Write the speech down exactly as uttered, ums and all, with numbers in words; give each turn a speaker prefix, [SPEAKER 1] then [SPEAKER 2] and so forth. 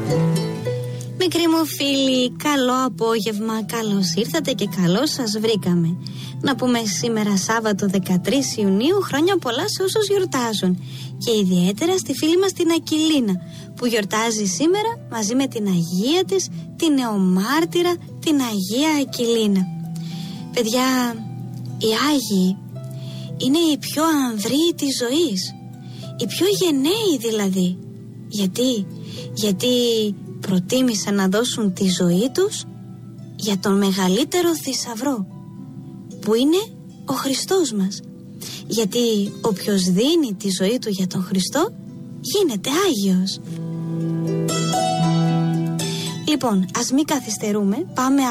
[SPEAKER 1] Μικροί μου φίλοι, καλό απόγευμα, καλώς ήρθατε και καλώς σας βρήκαμε. Να πούμε σήμερα Σάββατο δεκατρείς Ιουνίου, χρόνια πολλά σε όσους γιορτάζουν. Και ιδιαίτερα στη φίλη μας την Ακυλίνα, που γιορτάζει σήμερα μαζί με την Αγία της, την νεομάρτυρα, την Αγία Ακυλίνα. Παιδιά, οι Άγιοι είναι οι πιο ανδρείοι της ζωής, οι πιο γενναίοι δηλαδή. Γιατί, γιατί προτίμησαν να δώσουν τη ζωή τους για τον μεγαλύτερο θησαυρό, που είναι ο Χριστός μας. Γιατί όποιος δίνει τη ζωή του για τον Χριστό γίνεται Άγιος. Λοιπόν, ας μην καθυστερούμε, πάμε